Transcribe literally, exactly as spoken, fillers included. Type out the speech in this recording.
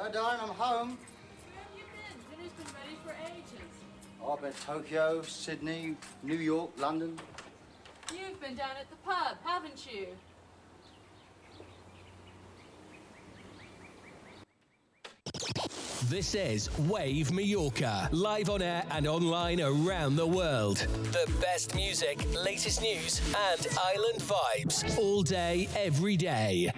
Hello, darling, I'm home. Where have you been? Dinner's been ready for ages. Oh, I've been to Tokyo, Sydney, New York, London. You've been down at the pub, haven't you? This is Wave Mallorca, live on air and online around the world. The best music, latest news, and island vibes all day, every day.